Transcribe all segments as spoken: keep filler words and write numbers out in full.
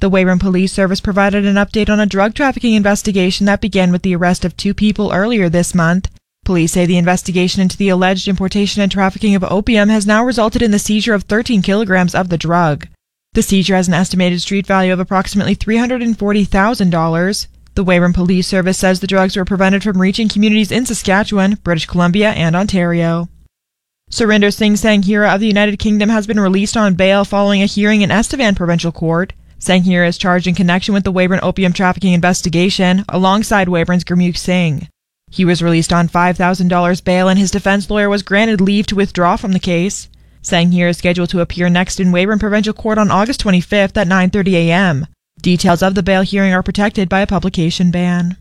The Weyburn Police Service provided an update on a drug trafficking investigation that began with the arrest of two people earlier this month. Police say the investigation into the alleged importation and trafficking of opium has now resulted in the seizure of thirteen kilograms of the drug. The seizure has an estimated street value of approximately three hundred forty thousand dollars. The Weyburn Police Service says the drugs were prevented from reaching communities in Saskatchewan, British Columbia, and Ontario. Surinder Singh Sanghira of the United Kingdom has been released on bail following a hearing in Estevan Provincial Court. Sanghira is charged in connection with the Weyburn opium trafficking investigation, alongside Weyburn's Gurmukh Singh. He was released on five thousand dollars bail, and his defense lawyer was granted leave to withdraw from the case. Sanghira is scheduled to appear next in Weyburn Provincial Court on August twenty-fifth at nine thirty a m Details of the bail hearing are protected by a publication ban.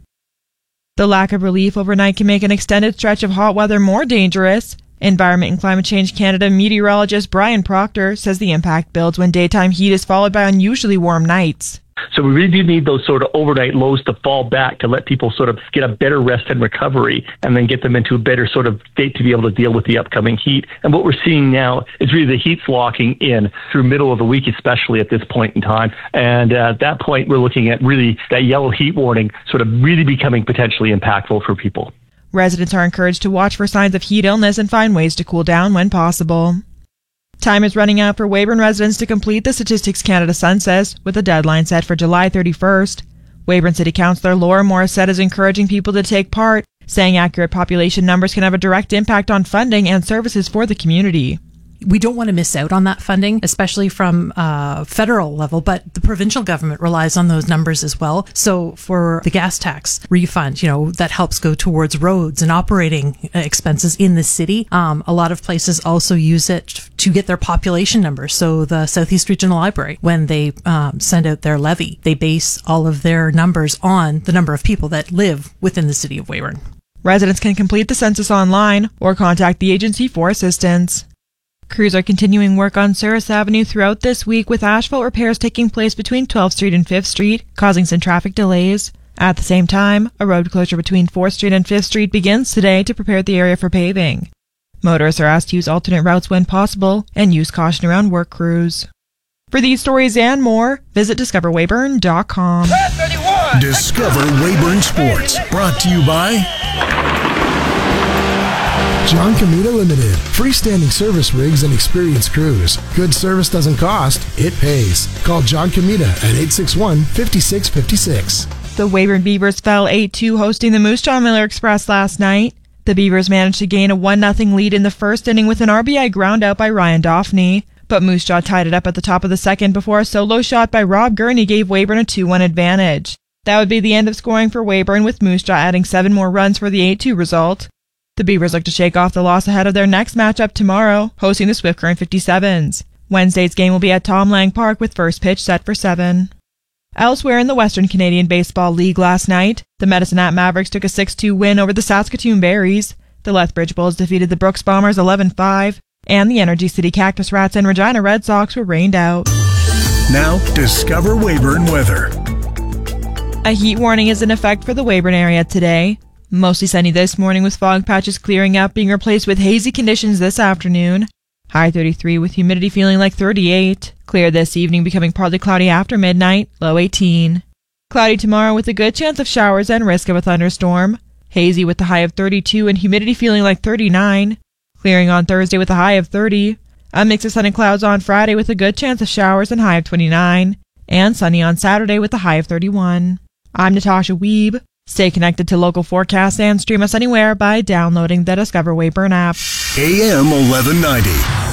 The lack of relief overnight can make an extended stretch of hot weather more dangerous. Environment and Climate Change Canada meteorologist Brian Proctor says the impact builds when daytime heat is followed by unusually warm nights. So we really do need those sort of overnight lows to fall back to let people sort of get a better rest and recovery, and then get them into a better sort of state to be able to deal with the upcoming heat. And what we're seeing now is really the heat's locking in through middle of the week, especially at this point in time. And uh, at that point, we're looking at really that yellow heat warning sort of really becoming potentially impactful for people. Residents are encouraged to watch for signs of heat illness and find ways to cool down when possible. Time is running out for Weyburn residents to complete the Statistics Canada census, with a deadline set for July thirty-first. Weyburn City Councillor Laura Morissette is encouraging people to take part, saying accurate population numbers can have a direct impact on funding and services for the community. We don't want to miss out on that funding, especially from uh, federal level, but the provincial government relies on those numbers as well. So for the gas tax refund, you know, that helps go towards roads and operating expenses in the city. Um, a lot of places also use it to get their population numbers. So the Southeast Regional Library, when they um, send out their levy, they base all of their numbers on the number of people that live within the city of Weyburn. Residents can complete the census online or contact the agency for assistance. Crews are continuing work on Souris Avenue throughout this week, with asphalt repairs taking place between twelfth Street and fifth Street, causing some traffic delays. At the same time, a road closure between fourth Street and fifth Street begins today to prepare the area for paving. Motorists are asked to use alternate routes when possible and use caution around work crews. For these stories and more, visit discover weyburn dot com. Discover Weyburn Sports, brought to you by John Comita Limited. Freestanding service rigs and experienced crews. Good service doesn't cost, it pays. Call John Comita at eight six one, five six five six. The Weyburn Beavers fell eight two hosting the Moose Jaw Miller Express last night. The Beavers managed to gain a one nothing lead in the first inning with an R B I ground out by Ryan Daphne, but Moose Jaw tied it up at the top of the second before a solo shot by Rob Gurney gave Weyburn a two one advantage. That would be the end of scoring for Weyburn, with Moose Jaw adding seven more runs for the eight two result. The Beavers look to shake off the loss ahead of their next matchup tomorrow, hosting the Swift Current fifty-sevens. Wednesday's game will be at Tom Lang Park, with first pitch set for seven. Elsewhere in the Western Canadian Baseball League last night, the Medicine Hat Mavericks took a six two win over the Saskatoon Berries. The Lethbridge Bulls defeated the Brooks Bombers eleven five, and the Energy City Cactus Rats and Regina Red Sox were rained out. Now, discover Weyburn weather. A heat warning is in effect for the Weyburn area today. Mostly sunny this morning, with fog patches clearing up, being replaced with hazy conditions this afternoon. High thirty-three with humidity feeling like thirty-eight. Clear this evening, becoming partly cloudy after midnight, low eighteen. Cloudy tomorrow with a good chance of showers and risk of a thunderstorm. Hazy with a high of thirty-two and humidity feeling like thirty-nine. Clearing on Thursday with a high of thirty. A mix of sun and clouds on Friday with a good chance of showers and high of twenty-nine. And sunny on Saturday with a high of thirty-one. I'm Natasha Weeb. Stay connected to local forecasts and stream us anywhere by downloading the Discover Weyburn app. A M eleven ninety.